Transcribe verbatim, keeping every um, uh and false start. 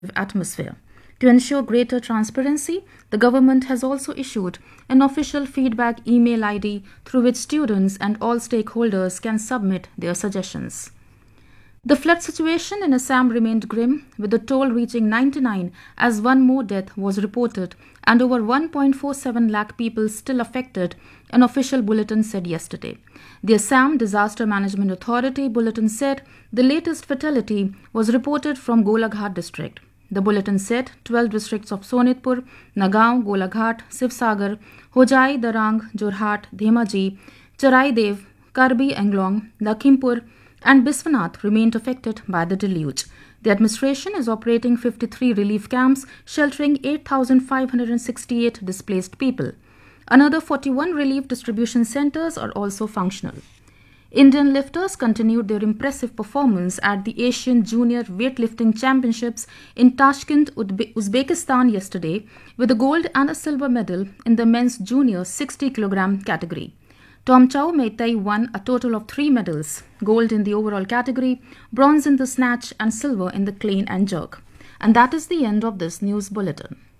atmosphere. To ensure greater transparency, the government has also issued an official feedback email I D through which students and all stakeholders can submit their suggestions. The flood situation in Assam remained grim, with the toll reaching ninety-nine as one more death was reported and over one point four seven lakh people still affected, an official bulletin said yesterday. The Assam Disaster Management Authority bulletin said the latest fatality was reported from Golaghat district. The bulletin said twelve districts of Sonitpur, Nagaon, Golaghat, Sivsagar, Hojai, Darang, Jorhat, Dhemaji, Charaidev, Karbi Anglong, Lakhimpur, and Biswanath remained affected by the deluge. The administration is operating fifty-three relief camps sheltering eight thousand five hundred sixty-eight displaced people. Another forty-one relief distribution centers are also functional. Indian lifters continued their impressive performance at the Asian Junior Weightlifting Championships in Tashkent, Uzbekistan yesterday with a gold and a silver medal in the men's junior sixty kilogram category. Tomchau Meitei won a total of three medals, gold in the overall category, bronze in the snatch and silver in the clean and jerk. And that is the end of this news bulletin.